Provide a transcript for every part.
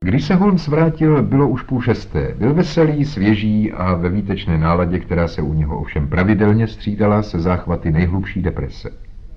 Když se Holmes vrátil, bylo už 5:30. Byl veselý, svěží a ve výtečné náladě, která se u něho ovšem pravidelně střídala se záchvaty nejhlubší deprese.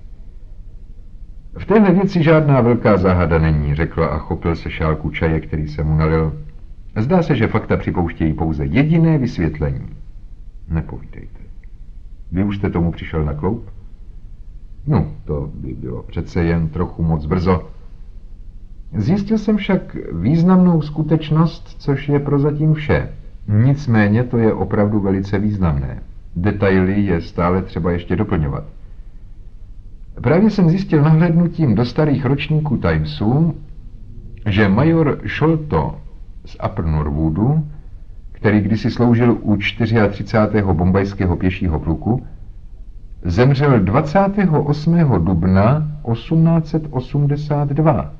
V téhle věci žádná velká záhada není, řekl a chopil se šálku čaje, který se mu nalil. Zdá se, že fakta připouštějí pouze jediné vysvětlení. Nepovídejte. Vy už jste tomu přišel na kloub? No, to by bylo přece jen trochu moc brzo. Zjistil jsem však významnou skutečnost, což je prozatím vše. Nicméně to je opravdu velice významné. Detaily je stále třeba ještě doplňovat. Právě jsem zjistil nahlédnutím do starých ročníků Timesu, že major Sholto z Upper Norwoodu, který kdysi sloužil u 34. bombajského pěšího pluku, zemřel 28. dubna 1882.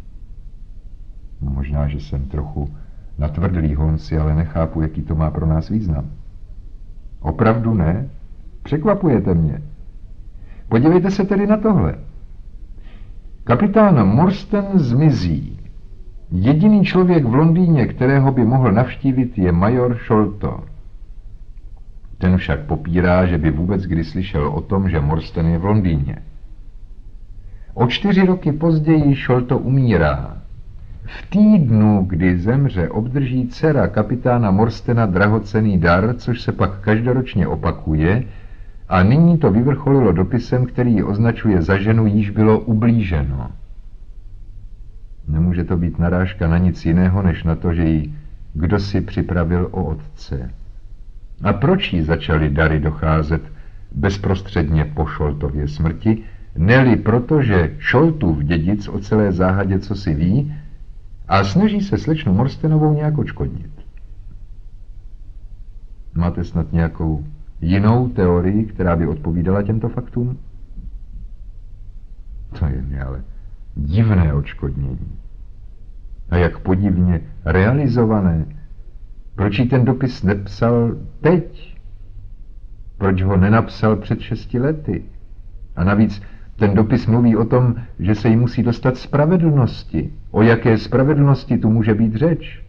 Možná, že jsem trochu natvrdlý, Holmesi, ale nechápu, jaký to má pro nás význam. Opravdu ne? Překvapujete mě. Podívejte se tedy na tohle. Kapitán Morstan zmizí. Jediný člověk v Londýně, kterého by mohl navštívit, je major Sholto. Ten však popírá, že by vůbec kdy slyšel o tom, že Morstan je v Londýně. O 4 roky později Sholto umírá. V týdnu, kdy zemře, obdrží dcera kapitána Morstena drahocenný dar, což se pak každoročně opakuje, a nyní to vyvrcholilo dopisem, který ji označuje za ženu, jíž bylo ublíženo. Nemůže to být narážka na nic jiného, než na to, že ji kdosi připravil o otce. A proč jí začaly dary docházet bezprostředně po Sholtově smrti, neli protože Sholtův dědic o celé záhadě cosi ví a snaží se slečnu Morstenovou nějak odškodnit. Máte snad nějakou jinou teorii, která by odpovídala těmto faktům? To je mě ale divné odškodnění. A jak podivně realizované. Proč jí ten dopis nepsal teď? Proč ho nenapsal před 6 lety? A navíc ten dopis mluví o tom, že se jí musí dostat spravedlnosti. O jaké spravedlnosti tu může být řeč?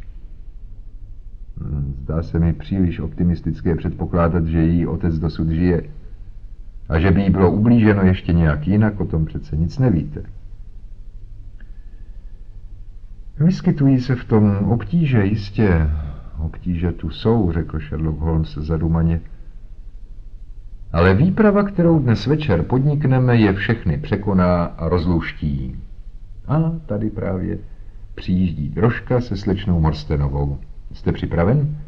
Zdá se mi příliš optimistické předpokládat, že její otec dosud žije. A že by jí bylo ublíženo ještě nějak jinak, o tom přece nic nevíte. Vyskytují se v tom obtíže, jistě. Obtíže tu jsou, řekl Sherlock Holmes zadumaně. Ale výprava, kterou dnes večer podnikneme, je všechny překoná a rozluští. A tady právě přijíždí drožka se slečnou Morstenovou. Jste připraven?